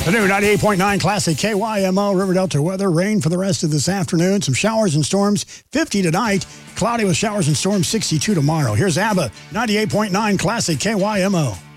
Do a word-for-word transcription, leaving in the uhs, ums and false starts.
The new ninety-eight point nine Classic K Y M O River Delta weather. Rain for the rest of this afternoon. Some showers and storms, fifty tonight. Cloudy with showers and storms, sixty-two tomorrow. Here's ABBA, ninety-eight point nine Classic K Y M O.